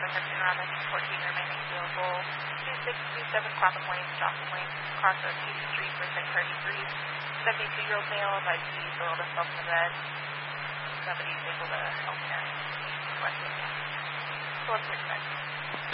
reception around the 14 remaining vehicle. 2627 Clapham Lane, Johnson Lane, crossroad 2nd Street for St. Hardy Breeze. 72-year-old male advised to use the himself in the bed. Somebody is able to help him. So let's switch back.